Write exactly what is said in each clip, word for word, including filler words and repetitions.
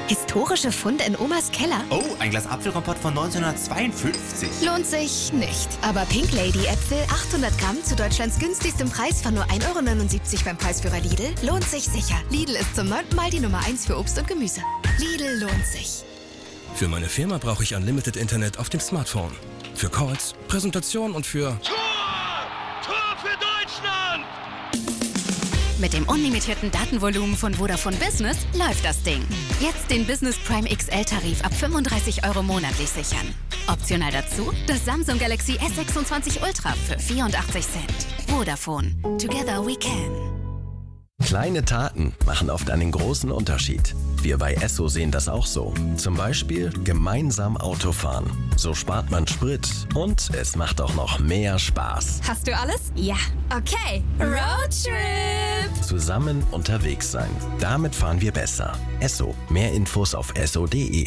Historische Funde in Omas Keller? Oh, ein Glas Apfelkompott von neunzehnhundertzweiundfünfzig. Lohnt sich nicht. Aber Pink Lady Äpfel, achthundert Gramm zu Deutschlands günstigstem Preis von nur ein Euro neunundsiebzig beim Preisführer Lidl, lohnt sich sicher. Lidl ist zum neunten Mal die Nummer eins für Obst und Gemüse. Lidl lohnt sich. Für meine Firma brauche ich Unlimited Internet auf dem Smartphone. Für Calls, Präsentation und für... Tor! Tor für Deutschland! Mit dem unlimitierten Datenvolumen von Vodafone Business läuft das Ding. Jetzt den Business Prime X L-Tarif ab fünfunddreißig Euro monatlich sichern. Optional dazu das Samsung Galaxy S sechsundzwanzig Ultra für vierundachtzig Cent. Vodafone. Together we can. Kleine Taten machen oft einen großen Unterschied. Wir bei Esso sehen das auch so. Zum Beispiel gemeinsam Autofahren. So spart man Sprit und es macht auch noch mehr Spaß. Hast du alles? Ja. Okay. Roadtrip! Zusammen unterwegs sein. Damit fahren wir besser. Esso. Mehr Infos auf esso punkt de.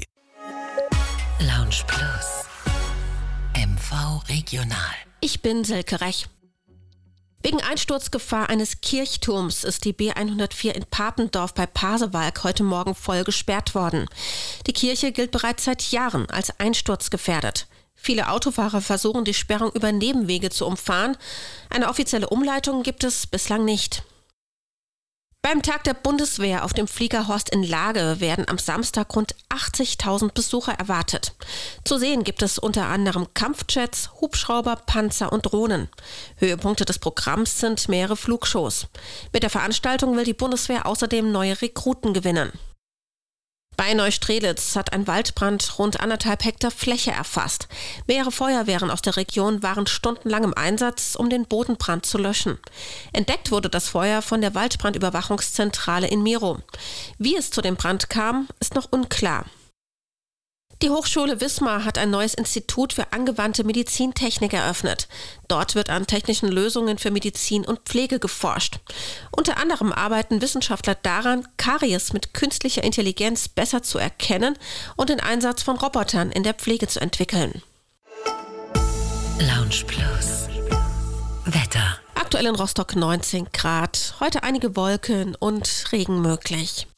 Lounge Plus. M V Regional. Ich bin Silke Rech. Wegen Einsturzgefahr eines Kirchturms ist die B hundertvier in Papendorf bei Pasewalk heute Morgen voll gesperrt worden. Die Kirche gilt bereits seit Jahren als einsturzgefährdet. Viele Autofahrer versuchen, die Sperrung über Nebenwege zu umfahren. Eine offizielle Umleitung gibt es bislang nicht. Beim Tag der Bundeswehr auf dem Flieger Horst in Lage werden am Samstag rund achtzigtausend Besucher erwartet. Zu sehen gibt es unter anderem Kampfjets, Hubschrauber, Panzer und Drohnen. Höhepunkte des Programms sind mehrere Flugshows. Mit der Veranstaltung will die Bundeswehr außerdem neue Rekruten gewinnen. Bei Neustrelitz hat ein Waldbrand rund anderthalb Hektar Fläche erfasst. Mehrere Feuerwehren aus der Region waren stundenlang im Einsatz, um den Bodenbrand zu löschen. Entdeckt wurde das Feuer von der Waldbrandüberwachungszentrale in Miro. Wie es zu dem Brand kam, ist noch unklar. Die Hochschule Wismar hat ein neues Institut für angewandte Medizintechnik eröffnet. Dort wird an technischen Lösungen für Medizin und Pflege geforscht. Unter anderem arbeiten Wissenschaftler daran, Karies mit künstlicher Intelligenz besser zu erkennen und den Einsatz von Robotern in der Pflege zu entwickeln. Lounge Plus. Wetter. Aktuell in Rostock neunzehn Grad, heute einige Wolken und Regen möglich.